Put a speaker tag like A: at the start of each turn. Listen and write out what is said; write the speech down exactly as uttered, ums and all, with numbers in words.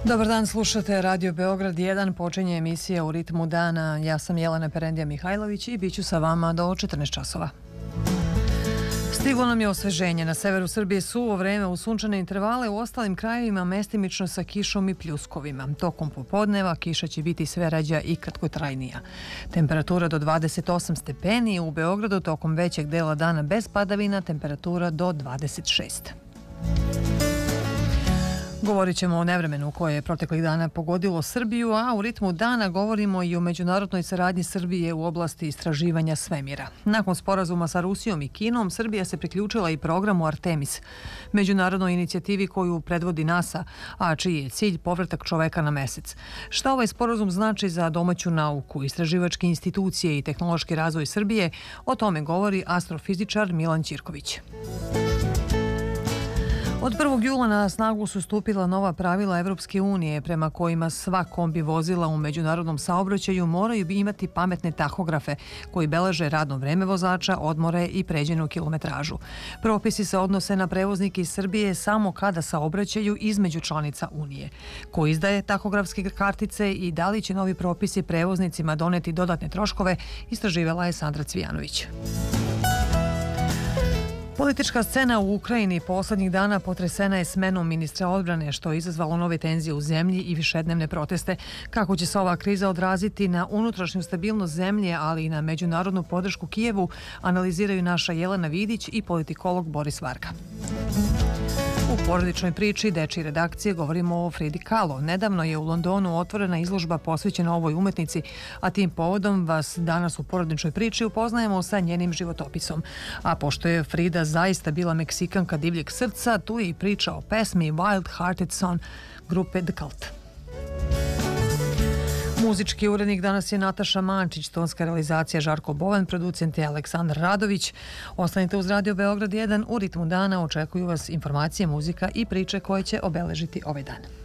A: Dobar dan, slušate Radio Beograd jedan, počinje emisija U ritmu dana. Ja sam Jelena Perendija Mihajlović i bit ću sa vama do četrnaest časova. Stiglo nam je osveženje. Na severu Srbije suvo vreme u sunčane intervale, u ostalim krajevima mestimično sa kišom i pljuskovima. Tokom popodneva kiša će biti sve ređa i kratkotrajnija. Temperatura do dvadeset osam stepeni, u Beogradu tokom većeg dela dana bez padavina temperatura do dvadeset šest. Govorit ćemo o nevremenu koje je proteklih dana pogodilo Srbiju, a u ritmu dana govorimo i o međunarodnoj saradnji Srbije u oblasti istraživanja svemira. Nakon sporazuma sa Rusijom i Kinom, Srbija se priključila i programu Artemis, međunarodnoj inicijativi koju predvodi NASA, a čiji je cilj povratak čoveka na mesec. Šta ovaj sporazum znači za domaću nauku, istraživačke institucije i tehnološki razvoj Srbije, o tome govori astrofizičar Milan Ćirković. Od prvog jula na snagu su stupila nova pravila Evropske unije prema kojima sva kombi vozila u međunarodnom saobraćaju moraju imati pametne tahografe koji beleže radno vreme vozača, odmore i pređenu kilometražu. Propisi se odnose na prevoznike iz Srbije samo kada saobraćaju između članica Unije. Ko izdaje tahografske kartice i da li će novi propisi prevoznicima doneti dodatne troškove, istraživala je Sandra Cvijanović. Politička scena u Ukrajini poslednjih dana potresena je smenom ministra odbrane, što je izazvalo nove tenzije u zemlji i višednevne proteste. Kako će se ova kriza odraziti na unutrašnju stabilnost zemlje, ali i na međunarodnu podršku Kijevu, analiziraju naša Jelena Vidić i politikolog Boris Varga. U porodičnoj priči dečije redakcije govorimo o Fridi Kahlo. Nedavno je u Londonu otvorena izložba posvećena ovoj umetnici, a tim povodom vas danas u porodičnoj priči upoznajemo sa njenim životopisom. A pošto je Frida zaista bila Meksikanka divljeg srca, tu je i priča o pesmi Wild Hearted Son grupe The Cult. Muzički urednik danas je Nataša Mančić, tonska realizacija Žarko Bovan, producent je Aleksandar Radović. Ostanite uz Radio Beograd jedan, u ritmu dana očekuju vas informacije, muzika i priče koje će obeležiti ovaj dan.